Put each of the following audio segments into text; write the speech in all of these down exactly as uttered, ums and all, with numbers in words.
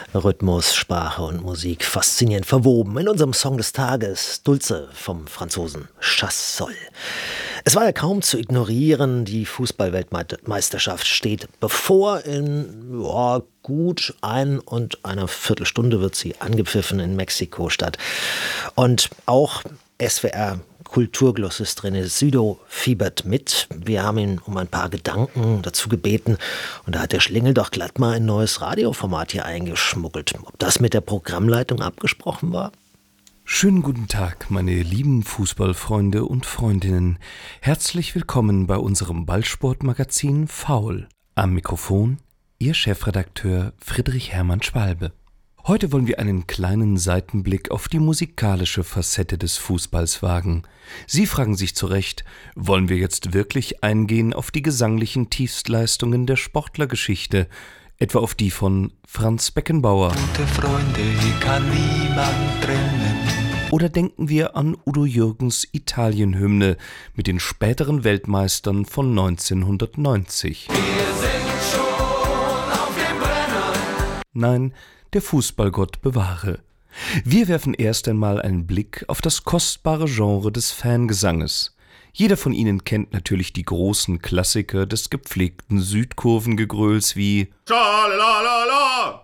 Rhythmus, Sprache und Musik faszinierend verwoben in unserem Song des Tages, Dulce vom Franzosen Chassol. Es war ja kaum zu ignorieren, die Fußball-Weltmeisterschaft steht bevor. In ja, gut ein und einer Viertelstunde wird sie angepfiffen in Mexiko-Stadt. Und auch S W R Kulturglossus drin, Südo fiebert mit. Wir haben ihn um ein paar Gedanken dazu gebeten und da hat der Schlingel doch glatt mal ein neues Radioformat hier eingeschmuggelt. Ob das mit der Programmleitung abgesprochen war? Schönen guten Tag, meine lieben Fußballfreunde und Freundinnen. Herzlich willkommen bei unserem Ballsportmagazin Foul. Am Mikrofon Ihr Chefredakteur Friedrich Hermann Schwalbe. Heute wollen wir einen kleinen Seitenblick auf die musikalische Facette des Fußballs wagen. Sie fragen sich zu Recht, wollen wir jetzt wirklich eingehen auf die gesanglichen Tiefstleistungen der Sportlergeschichte, etwa auf die von Franz Beckenbauer? Gute Freunde kann niemand trennen. Oder denken wir an Udo Jürgens Italienhymne mit den späteren Weltmeistern von neunzehnhundertneunzig? Wir sind schon auf dem Brenner. Nein, der Fußballgott bewahre. Wir werfen erst einmal einen Blick auf das kostbare Genre des Fangesanges. Jeder von Ihnen kennt natürlich die großen Klassiker des gepflegten Südkurvengegröls wie Schalalala,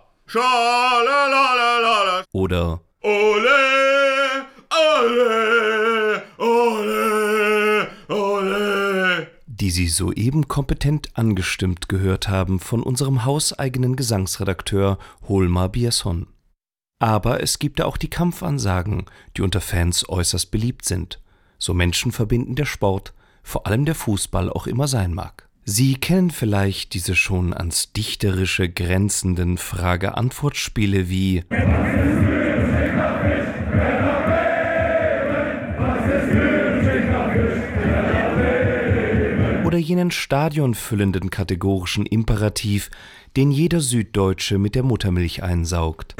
Schalalala oder Ole, ole, ole, ole, die Sie soeben kompetent angestimmt gehört haben von unserem hauseigenen Gesangsredakteur Holmar Biasson. Aber es gibt da auch die Kampfansagen, die unter Fans äußerst beliebt sind, so menschenverbindend der Sport, vor allem der Fußball auch immer sein mag. Sie kennen vielleicht diese schon ans Dichterische grenzenden Frage-Antwort-Spiele wie oder jenen stadionfüllenden kategorischen Imperativ, den jeder Süddeutsche mit der Muttermilch einsaugt.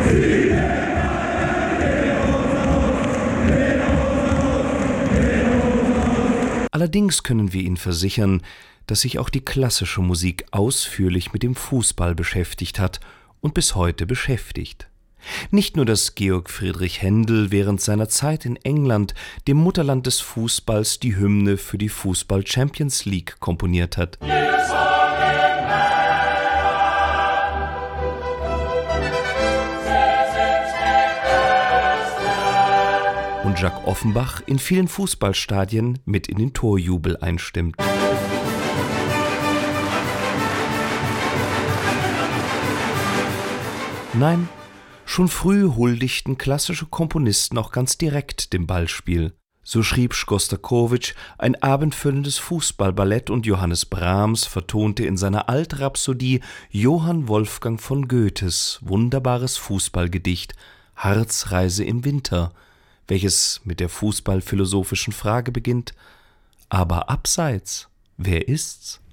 Allerdings können wir Ihnen versichern, dass sich auch die klassische Musik ausführlich mit dem Fußball beschäftigt hat und bis heute beschäftigt. Nicht nur, dass Georg Friedrich Händel während seiner Zeit in England, dem Mutterland des Fußballs, die Hymne für die Fußball Champions League komponiert hat. Und Jacques Offenbach in vielen Fußballstadien mit in den Torjubel einstimmt. Nein, schon früh huldigten klassische Komponisten auch ganz direkt dem Ballspiel. So schrieb Schostakowitsch ein abendfüllendes Fußballballett und Johannes Brahms vertonte in seiner Altrhapsodie Johann Wolfgang von Goethes wunderbares Fußballgedicht Harzreise im Winter, welches mit der fußballphilosophischen Frage beginnt: Aber abseits, wer ist's?